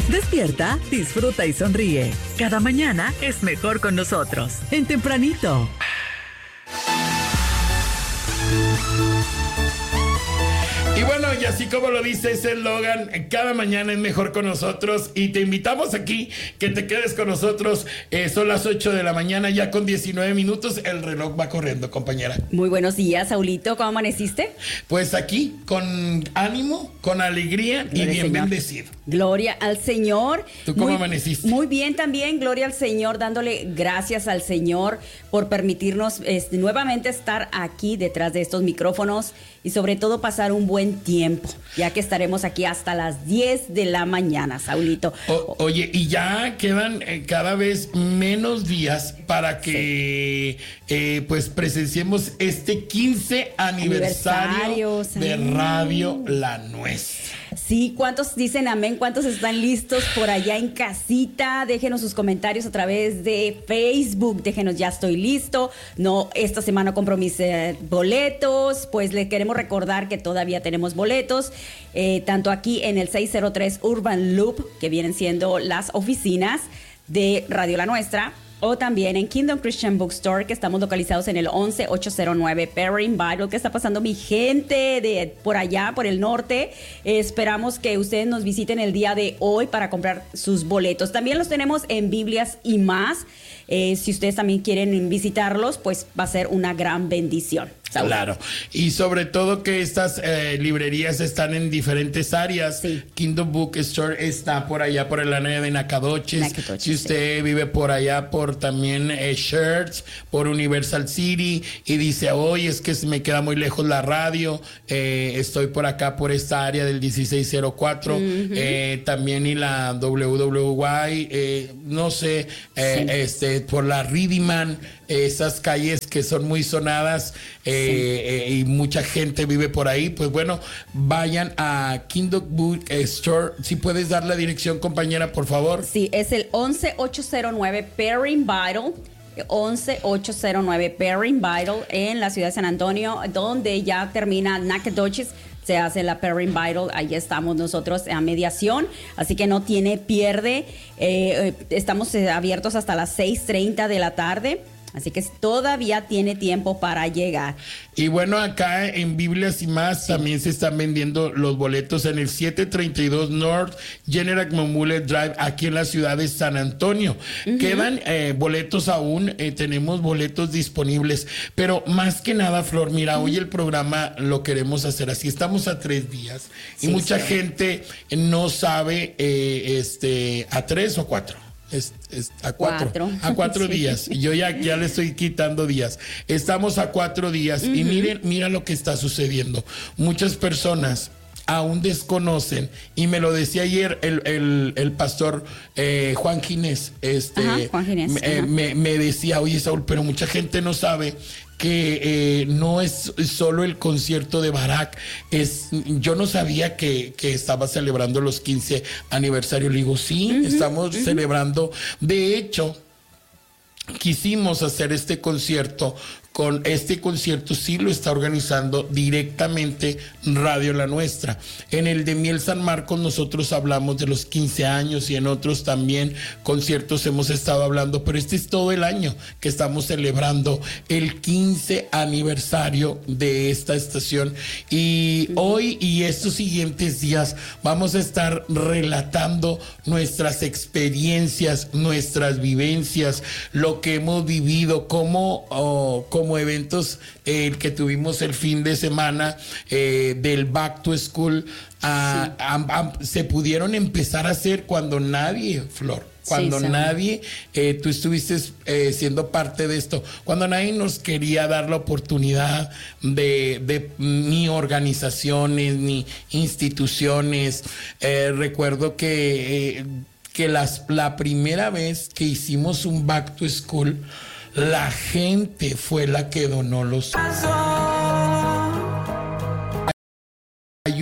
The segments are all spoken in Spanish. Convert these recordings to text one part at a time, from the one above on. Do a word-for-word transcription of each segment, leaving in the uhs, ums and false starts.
Despierta, disfruta y sonríe. Cada mañana es mejor con nosotros. En Tempranito. Y bueno, y así como lo dice ese eslogan, cada mañana es mejor con nosotros, y te invitamos aquí que te quedes con nosotros. Eh, son las ocho de la mañana, ya con diecinueve minutos, el reloj va corriendo, compañera. Muy buenos días, Saulito, ¿cómo amaneciste? Pues aquí, con ánimo, con alegría y bien Señor. Bendecido. Gloria al Señor. ¿Tú cómo muy, amaneciste? Muy bien también, gloria al Señor, dándole gracias al Señor por permitirnos este, nuevamente estar aquí detrás de estos micrófonos y sobre todo pasar un buen tiempo, ya que estaremos aquí hasta las diez de la mañana, Saulito. O, oye, y ya quedan eh, cada vez menos días para que sí. eh, pues presenciemos este quince aniversario, aniversario de Radio La Nuestra. Sí, ¿cuántos dicen amén? ¿Cuántos están listos por allá en casita? Déjenos sus comentarios a través de Facebook. Déjenos, ya estoy listo. No, esta semana compro mis eh, boletos. Pues le queremos recordar que todavía tenemos boletos, eh, tanto aquí en el seiscientos tres Urban Loop, que vienen siendo las oficinas de Radio La Nuestra, o también en Kingdom Christian Bookstore, que estamos localizados en el once ocho cero nueve Perrin Bible. ¿Qué está pasando, mi gente de por allá, por el norte? Eh, esperamos que ustedes nos visiten el día de hoy para comprar sus boletos. También los tenemos en Biblias y Más. Eh, si ustedes también quieren visitarlos, pues va a ser una gran bendición. Saúl. Claro, y sobre todo que estas eh, librerías están en diferentes áreas. Sí. Kingdom Bookstore está por allá por el área de Nacatoches. Nacatoches, si usted sí. vive por allá por también eh, Shirts, por Universal City, y dice, oye, es que me queda muy lejos la radio, eh, estoy por acá por esta área del dieciséis cero cuatro, uh-huh. eh, también y la W W Y, eh, no sé, eh, sí. este por la Ridiman, esas calles que son muy sonadas, eh, sí. eh, y mucha gente vive por ahí. Pues bueno, vayan a Kingdom Book Store. Si puedes dar la dirección, compañera, por favor. Sí, es el once ocho cero nueve Perrin Bible. once ocho cero nueve Perrin Bible en la ciudad de San Antonio, donde ya termina Nacatoches. Se hace la Perrin Bible, ahí estamos nosotros a mediación, así que no tiene pierde. Eh, estamos abiertos hasta las seis treinta de la tarde. Así que todavía tiene tiempo para llegar. Y bueno, acá en Biblias y Más, sí. también se están vendiendo los boletos en el setecientos treinta y dos North General Mullet Drive, aquí en la ciudad de San Antonio. Uh-huh. Quedan eh, boletos aún, eh, tenemos boletos disponibles. Pero más que nada, Flor, mira, uh-huh. hoy el programa lo queremos hacer así. Estamos a tres días. Sí, y mucha sí. gente no sabe eh, este a tres o cuatro. Es, es a cuatro, cuatro. a cuatro sí. días. Yo ya, ya le estoy quitando días. Estamos a cuatro días. Uh-huh. Y miren, mira lo que está sucediendo. Muchas personas aún desconocen, y me lo decía ayer el, el, el pastor eh, Juan Ginés, este, ajá, Juan Ginés, me, me, me decía, oye, Saúl, pero mucha gente no sabe que eh, no es solo el concierto de Barak, es, yo no sabía que, que estaba celebrando los quince aniversarios. Le digo, sí, uh-huh, estamos uh-huh. celebrando. De hecho, quisimos hacer este concierto. Con este concierto sí lo está organizando directamente Radio La Nuestra. En el de Miel San Marcos nosotros hablamos de los quince años, y en otros también conciertos hemos estado hablando, pero este es todo el año que estamos celebrando el quince aniversario de esta estación. Y uh-huh. hoy y estos siguientes días vamos a estar relatando nuestras experiencias, nuestras vivencias, lo que hemos vivido, cómo... Oh, como eventos eh, que tuvimos el fin de semana eh, del Back to School, a, sí. a, a, se pudieron empezar a hacer cuando nadie, Flor, cuando sí, nadie, eh, tú estuviste eh, siendo parte de esto, cuando nadie nos quería dar la oportunidad de, de ni organizaciones, ni instituciones. Eh, recuerdo que, eh, que las, la primera vez que hicimos un Back to School, la gente fue la que donó los... Ayúdanos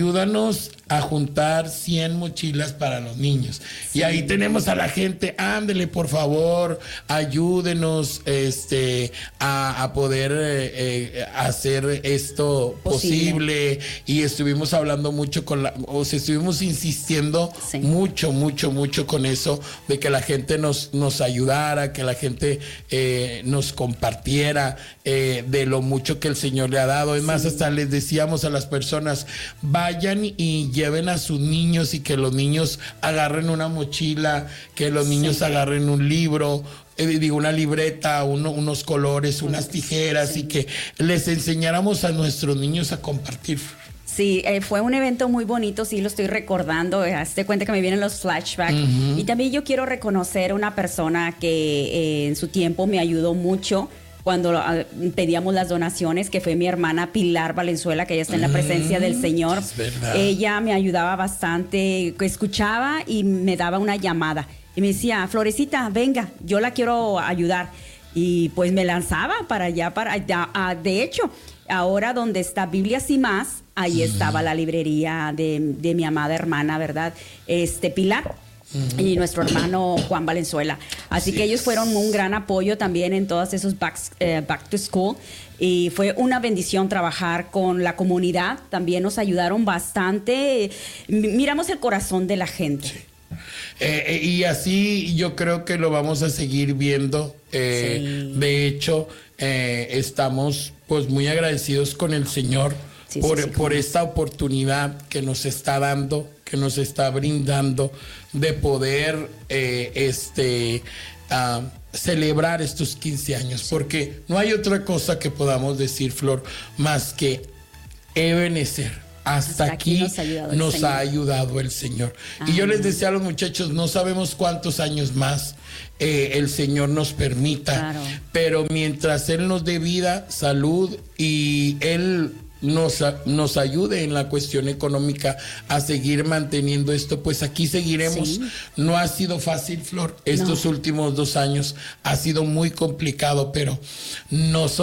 vamos a juntar cien mochilas para los niños. Sí. Y ahí tenemos a la gente, ándele por favor, ayúdenos este, a, a poder eh, eh, hacer esto posible. posible. Y estuvimos hablando mucho con la, o sea, estuvimos insistiendo sí. mucho, mucho, mucho con eso, de que la gente nos, nos ayudara, que la gente eh, nos compartiera eh, de lo mucho que el Señor le ha dado. Es sí. más, hasta les decíamos a las personas, vayan y lleven a sus niños y que los niños agarren una mochila, que los niños sí. agarren un libro, eh, digo, una libreta, uno, unos colores, unas tijeras sí. y que les enseñáramos a nuestros niños a compartir. Sí, eh, fue un evento muy bonito, sí lo estoy recordando, eh, hazte cuenta que me vienen los flashbacks. Uh-huh. Y también yo quiero reconocer a una persona que eh, en su tiempo me ayudó mucho cuando uh, pedíamos las donaciones, que fue mi hermana Pilar Valenzuela, que ella está en la presencia mm, del Señor. Es verdad. Ella me ayudaba bastante, escuchaba y me daba una llamada. Y me decía, Florecita, venga, yo la quiero ayudar. Y pues me lanzaba para allá, para allá. De hecho, ahora donde está Biblias y Más, ahí mm. estaba la librería de, de mi amada hermana, ¿verdad? Este, Pilar. Uh-huh. Y nuestro hermano Juan Valenzuela. Así sí, que ellos fueron un gran apoyo también en todos esos back, eh, back to school. Y fue una bendición trabajar con la comunidad. También nos ayudaron bastante. Miramos el corazón de la gente. Sí. Eh, y así yo creo que lo vamos a seguir viendo. Eh, sí. De hecho, eh, estamos pues muy agradecidos con el Señor. Sí, por, sí, sí, por esta oportunidad que nos está dando, que nos está brindando de poder eh, este, uh, celebrar estos quince años, sí. porque no hay otra cosa que podamos decir, Flor, más que Ebenezer. Hasta, Hasta aquí, aquí nos, nos ha ayudado el Señor. Ah, y yo les decía a los muchachos, no sabemos cuántos años más eh, el Señor nos permita, claro. pero mientras Él nos dé vida, salud y Él nos, nos ayude en la cuestión económica a seguir manteniendo esto, pues aquí seguiremos. Sí. No ha sido fácil, Flor, estos no. últimos dos años ha sido muy complicado, pero nosotros